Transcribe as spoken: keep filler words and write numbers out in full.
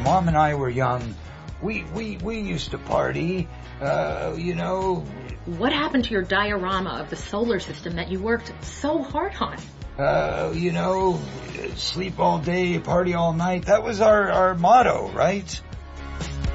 Mom and I were young, we we, we used to party, uh, you know. What happened to your diorama of the solar system that you worked so hard on? Uh, you know, sleep all day, party all night. That was our, our motto, right?